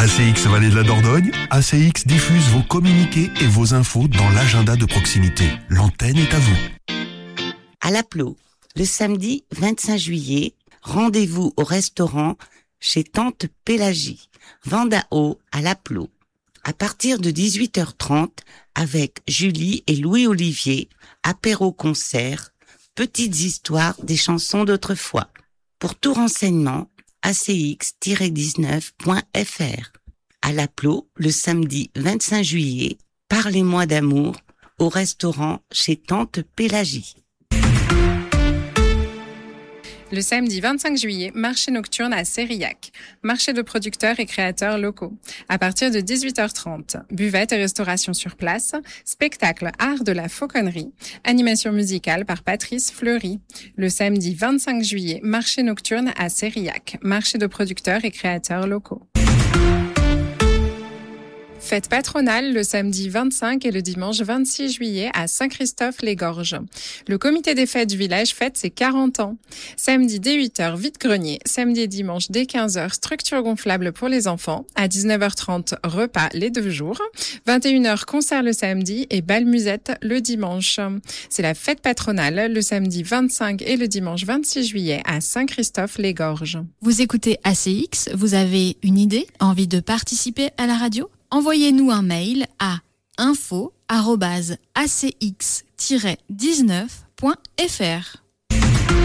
ACX Vallée de la Dordogne, ACX diffuse vos communiqués et vos infos dans l'agenda de proximité. L'antenne est à vous. À l'Aplo, le samedi 25 juillet, rendez-vous au restaurant chez Tante Pélagie, Vendao à l'Aplo. À partir de 18h30, avec Julie et Louis-Olivier, apéro-concert, petites histoires des chansons d'autrefois. Pour tout renseignement, acx-19.fr. À l'Aplo, le samedi 25 juillet, parlez-moi d'amour au restaurant chez Tante Pélagie. Le samedi 25 juillet, marché nocturne à Sérillac. Marché de producteurs et créateurs locaux. À partir de 18h30, buvette et restauration sur place, spectacle art de la fauconnerie, animation musicale par Patrice Fleury. Le samedi 25 juillet, marché nocturne à Sérillac. Marché de producteurs et créateurs locaux. Fête patronale le samedi 25 et le dimanche 26 juillet à Saint-Christophe-les-Gorges. Le comité des fêtes du village fête ses 40 ans. Samedi dès 8h, vide-grenier. Samedi et dimanche dès 15h, structure gonflable pour les enfants. À 19h30, repas les 2 jours. 21h, concert le samedi et bal musette le dimanche. C'est la fête patronale le samedi 25 et le dimanche 26 juillet à Saint-Christophe-les-Gorges. Vous écoutez ACX, vous avez une idée, envie de participer à la radio ? Envoyez-nous un mail à info@acx-19.fr.